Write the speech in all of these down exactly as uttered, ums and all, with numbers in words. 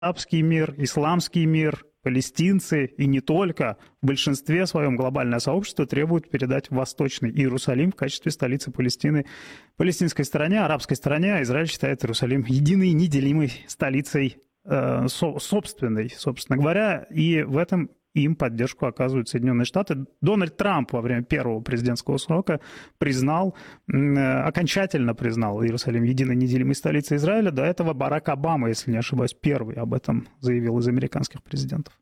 арабский мир, исламский мир, палестинцы и не только, в большинстве своем глобальное сообщество требует передать Восточный Иерусалим в качестве столицы Палестины палестинской стороне, арабской стороне, а Израиль считает Иерусалим единой и неделимой столицей э, со, собственной, собственно говоря, и в этом им поддержку оказывают Соединенные Штаты. Дональд Трамп во время первого президентского срока признал, окончательно признал Иерусалим единой неделимой столицей Израиля. До этого Барак Обама, если не ошибаюсь, первый об этом заявил из американских президентов.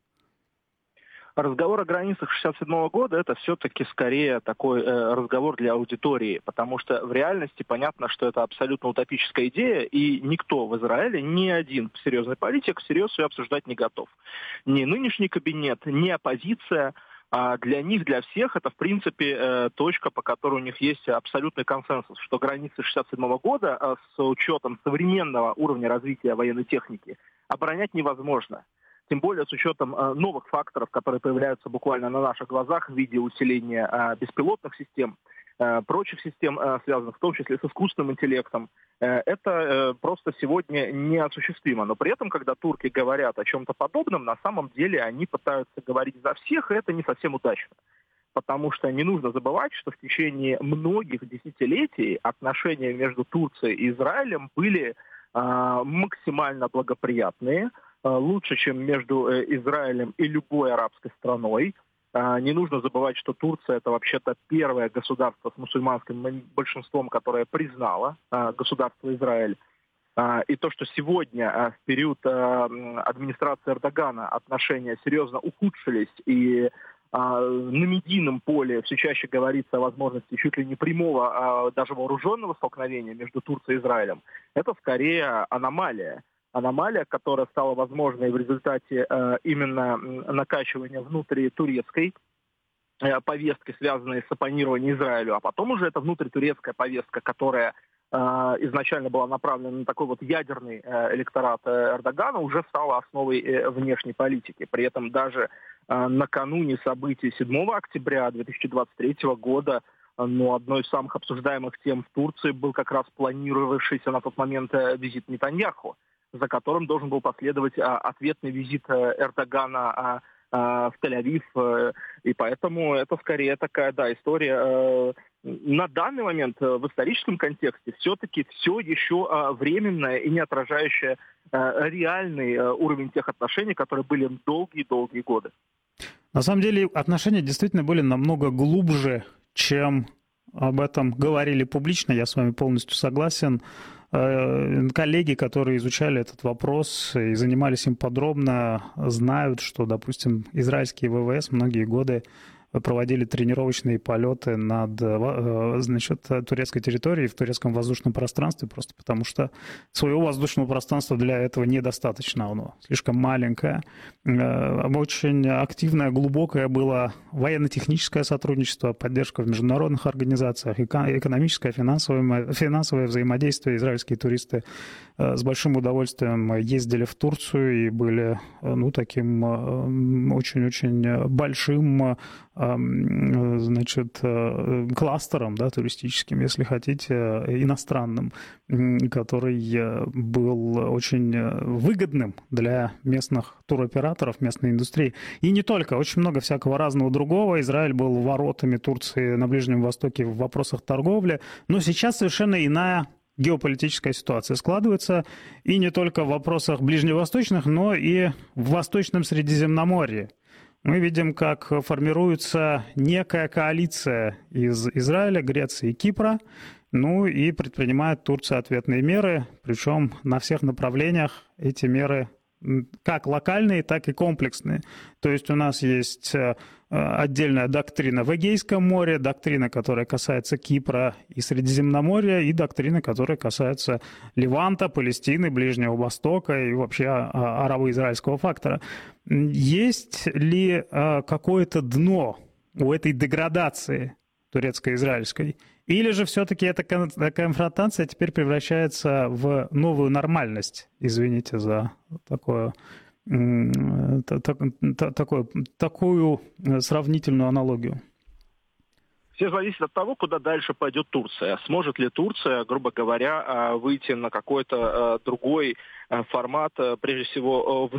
Разговор о границах шестьдесят седьмого года – это все-таки скорее такой э, разговор для аудитории, потому что в реальности понятно, что это абсолютно утопическая идея, и никто в Израиле, ни один серьезный политик всерьез ее обсуждать не готов. Ни нынешний кабинет, ни оппозиция. А для них, для всех, это, в принципе, э, точка, по которой у них есть абсолютный консенсус, что границы шестьдесят седьмого года э, с учетом современного уровня развития военной техники оборонять невозможно. Тем более с учетом э, новых факторов, которые появляются буквально на наших глазах в виде усиления э, беспилотных систем, э, прочих систем, э, связанных в том числе с искусственным интеллектом. Э, это э, просто сегодня неосуществимо. Но при этом, когда турки говорят о чем-то подобном, на самом деле они пытаются говорить за всех, и это не совсем удачно. Потому что не нужно забывать, что в течение многих десятилетий отношения между Турцией и Израилем были э, максимально благоприятные, лучше, чем между Израилем и любой арабской страной. Не нужно забывать, что Турция – это вообще-то первое государство с мусульманским большинством, которое признало государство Израиль. И то, что сегодня, в период администрации Эрдогана, отношения серьезно ухудшились, и на медийном поле все чаще говорится о возможности чуть ли не прямого, даже вооруженного столкновения между Турцией и Израилем, это скорее аномалия. Аномалия, которая стала возможной в результате э, именно накачивания внутритурецкой э, повестки, связанной с оппонированием Израилю, а потом уже это внутритурецкая повестка, которая э, изначально была направлена на такой вот ядерный э, электорат Эрдогана, уже стала основой э, внешней политики. При этом даже э, накануне событий седьмого октября две тысячи двадцать третьего года э, ну, одной из самых обсуждаемых тем в Турции был как раз планировавшийся на тот момент э, визит Нетаньяху, за которым должен был последовать а, ответный визит а, Эрдогана а, а, в Тель-Авив. А, и поэтому это скорее такая, да, история. А, на данный момент а, в историческом контексте все-таки все еще а, временное и не отражающее а, реальный а, уровень тех отношений, которые были долгие-долгие годы. На самом деле отношения действительно были намного глубже, чем об этом говорили публично. Я с вами полностью согласен. Коллеги, которые изучали этот вопрос и занимались им подробно, знают, что, допустим, израильские ВВС многие годы проводили тренировочные полеты над, значит, турецкой территорией в турецком воздушном пространстве, просто потому что своего воздушного пространства для этого недостаточно, оно слишком маленькое. Очень активное, глубокое было военно-техническое сотрудничество, поддержка в международных организациях, экономическое, финансовое, финансовое взаимодействие. Израильские туристы с большим удовольствием ездили в Турцию и были, ну, таким очень-очень большим, значит, кластером, да, туристическим, если хотите, иностранным, который был очень выгодным для местных туроператоров, местной индустрии. И не только, очень много всякого разного другого. Израиль был воротами Турции на Ближнем Востоке в вопросах торговли, но сейчас совершенно иная геополитическая ситуация складывается, и не только в вопросах ближневосточных, но и в Восточном Средиземноморье. Мы видим, как формируется некая коалиция из Израиля, Греции и Кипра, ну и предпринимает Турция ответные меры, причем на всех направлениях эти меры как локальные, так и комплексные. То есть у нас есть отдельная доктрина в Эгейском море, доктрина, которая касается Кипра и Средиземноморья, и доктрина, которая касается Леванта, Палестины, Ближнего Востока и вообще арабо-израильского фактора. Есть ли какое-то дно у этой деградации турецко-израильской? Или же все-таки эта конфронтация теперь превращается в новую нормальность? Извините за такое, такое, такую сравнительную аналогию. Все зависит от того, куда дальше пойдет Турция. Сможет ли Турция, грубо говоря, выйти на какой-то другой формат, прежде всего,